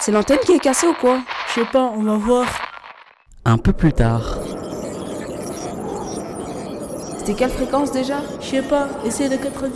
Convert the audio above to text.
C'est l'antenne qui est cassée ou quoi? Je sais pas, on va voir. Un peu plus tard. C'était quelle fréquence déjà? Je sais pas, essaye de 90.